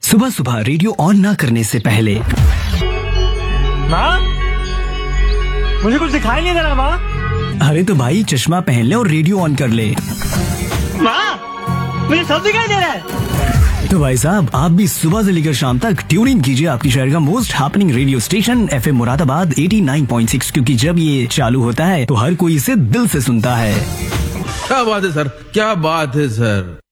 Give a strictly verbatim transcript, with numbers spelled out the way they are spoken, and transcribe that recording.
सुबह सुबह radio on ना करने से पहले। माँ, मुझे कुछ दिखाई नहीं दे रहा माँ। अरे तो भाई चश्मा पहन ले और रेडियो ऑन कर ले। माँ, मुझे सब दिखाई दे रहा है। तो भाई साहब आप भी सुबह से लेकर शाम तक ट्यून इन कीजिए आपकी शहर का most happening radio station FM Moradabad नवासी पॉइंट छह, क्योंकि जब ये चालू होता है तो हर कोई इसे दिल से सुनता है। क्या बात है सर, क्या बात है सर।